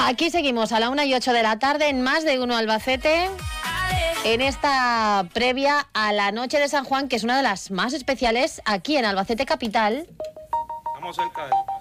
Aquí seguimos a la 1:08 de la tarde en Más de Uno Albacete, en esta previa a la Noche de San Juan, que es una de las más especiales aquí en Albacete Capital. Estamos cerca de él.